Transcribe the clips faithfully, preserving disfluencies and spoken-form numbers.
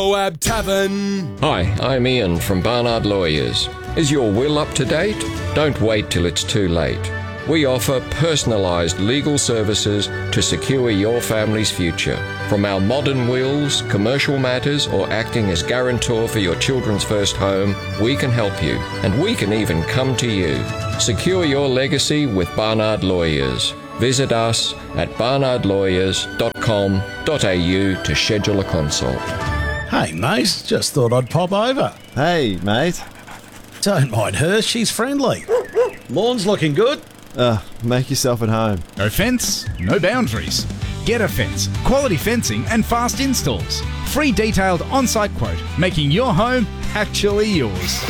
Moab Tavern. Hi, I'm Ian from Barnard Lawyers. Is your will up to date? Don't wait till it's too late. We offer personalised legal services to secure your family's future. From our modern wills, commercial matters, or acting as guarantor for your children's first home, we can help you. And we can even come to you. Secure your legacy with Barnard Lawyers. Visit us at barnard lawyers dot com dot a u to schedule a consult. Hey, mate, just thought I'd pop over. Hey, mate. Don't mind her, she's friendly. Lawn's looking good. Uh, make yourself at home. No fence, no boundaries. Get a Fence. Quality fencing and fast installs. Free detailed on-site quote, making your home actually yours.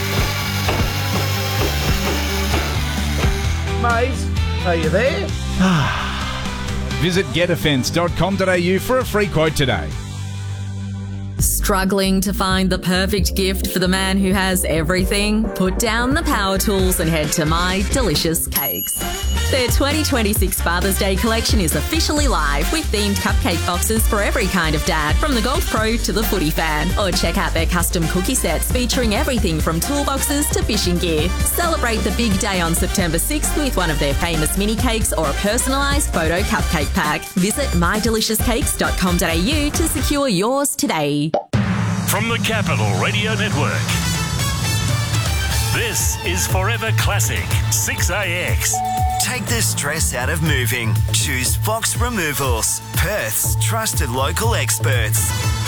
Mate, are you there? Visit get a fence dot com dot a u for a free quote today. Struggling to find the perfect gift for the man who has everything? Put down the power tools and head to My Delicious Cakes. Their twenty twenty-six Father's Day collection is officially live with themed cupcake boxes for every kind of dad, from the golf pro to the footy fan. Or check out their custom cookie sets featuring everything from toolboxes to fishing gear. Celebrate the big day on September sixth with one of their famous mini cakes or a personalised photo cupcake pack. Visit my delicious cakes dot com dot a u to secure yours today. From the Capital Radio Network, this is Forever Classic six A X. Take the stress out of moving. Choose Fox Removals, Perth's trusted local experts.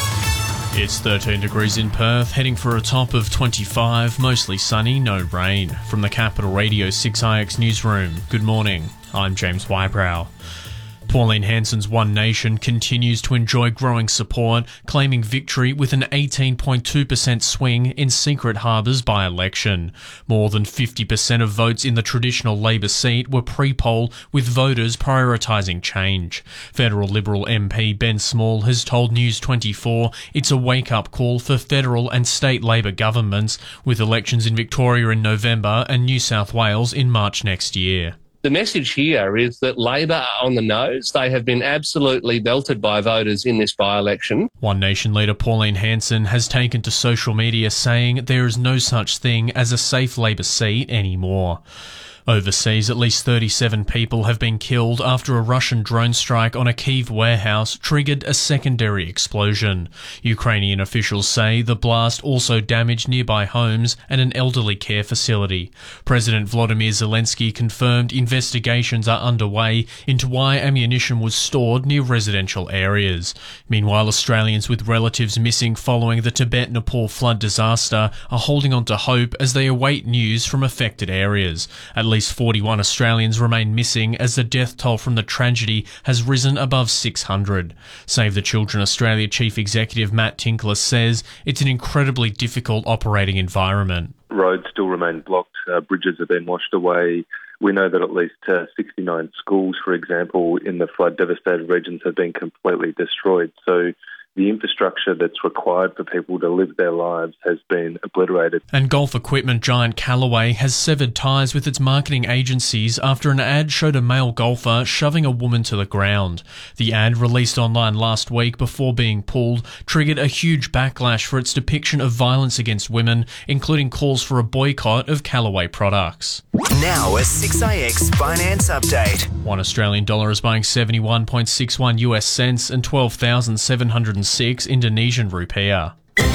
It's thirteen degrees in Perth, heading for a top of twenty-five, mostly sunny, no rain. From the Capital Radio six I X newsroom, good morning. I'm James Wybrow. Pauline Hanson's One Nation continues to enjoy growing support, claiming victory with an eighteen point two percent swing in Secret Harbour's by-election. More than fifty percent of votes in the traditional Labor seat were pre-poll, with voters prioritising change. Federal Liberal M P Ben Small has told News twenty-four it's a wake-up call for federal and state Labor governments, with elections in Victoria in November and New South Wales in March next year. The message here is that Labor are on the nose. They have been absolutely belted by voters in this by-election. One Nation leader Pauline Hanson has taken to social media saying there is no such thing as a safe Labor seat anymore. Overseas, at least thirty-seven people have been killed after a Russian drone strike on a Kyiv warehouse triggered a secondary explosion. Ukrainian officials say the blast also damaged nearby homes and an elderly care facility. President Volodymyr Zelensky confirmed investigations are underway into why ammunition was stored near residential areas. Meanwhile, Australians with relatives missing following the Tibet-Nepal flood disaster are holding on to hope as they await news from affected areas. At At least forty-one Australians remain missing as the death toll from the tragedy has risen above six hundred. Save the Children Australia Chief Executive Matt Tinkler says it's an incredibly difficult operating environment. Roads still remain blocked, uh, bridges have been washed away. We know that at least uh, sixty-nine schools, for example, in the flood-devastated regions have been completely destroyed. So the infrastructure that's required for people to live their lives has been obliterated. And golf equipment giant Callaway has severed ties with its marketing agencies after an ad showed a male golfer shoving a woman to the ground. The ad, released online last week before being pulled, triggered a huge backlash for its depiction of violence against women, including calls for a boycott of Callaway products. Now a six I X finance update. One Australian dollar is buying seventy-one point six one U S cents and twelve thousand seven hundred six Indonesian rupiah.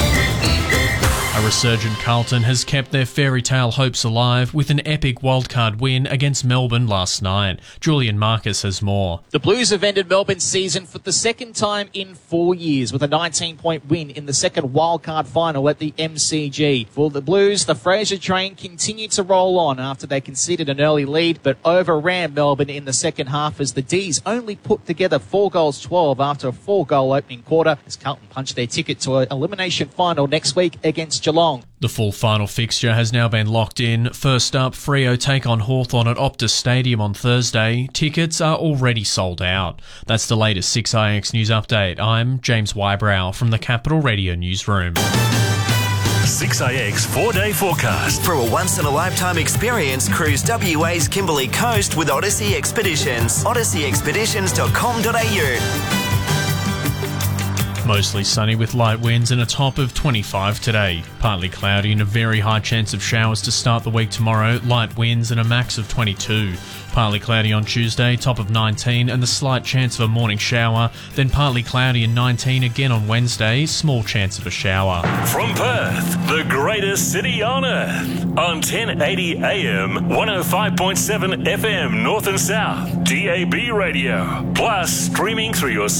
A resurgent Carlton has kept their fairy tale hopes alive with an epic wildcard win against Melbourne last night. Julian Marcus has more. The Blues have ended Melbourne's season for the second time in four years with a nineteen-point win in the second wildcard final at the M C G. For the Blues, the Fraser train continued to roll on after they conceded an early lead, but overran Melbourne in the second half as the D's only put together four goals twelve after a four-goal opening quarter as Carlton punched their ticket to an elimination final next week against Geelong. The full final fixture has now been locked in. First up, Freo take on Hawthorn at Optus Stadium on Thursday. Tickets are already sold out. That's the latest six I X News Update. I'm James Wybrow from the Capital Radio Newsroom. six I X four-day forecast. For a once-in-a-lifetime experience, cruise W A's Kimberley Coast with Odyssey Expeditions. odyssey expeditions dot com dot a u. Mostly sunny with light winds and a top of twenty-five today. Partly cloudy and a very high chance of showers to start the week tomorrow, light winds and a max of twenty-two. Partly cloudy on Tuesday, top of nineteen and the slight chance of a morning shower. Then partly cloudy and nineteen again on Wednesday, small chance of a shower. From Perth, the greatest city on earth. On ten eighty A M, one oh five point seven F M North and South, D A B radio. Plus streaming through your